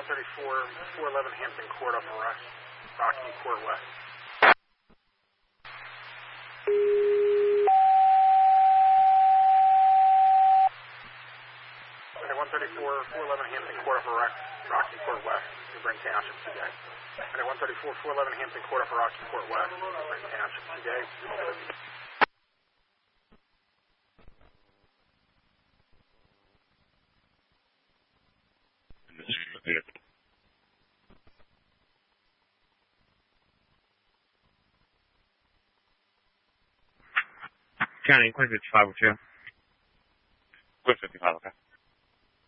411 Hampton Court off of Rocky Court West. Okay, 411 Hampton Court off of Rocky Court West, New Britain Township, today. Okay, 411 Hampton Court off of Rocky Court West, New Britain Township, today. County, 502. 55, okay.